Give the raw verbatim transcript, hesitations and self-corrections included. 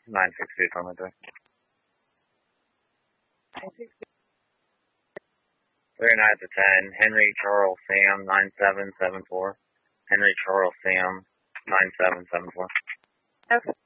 nine six two, something like that. Three nine to ten. Henry Charles Sam nine seven seven four. Henry Charles Sam nine seven seven four. Okay.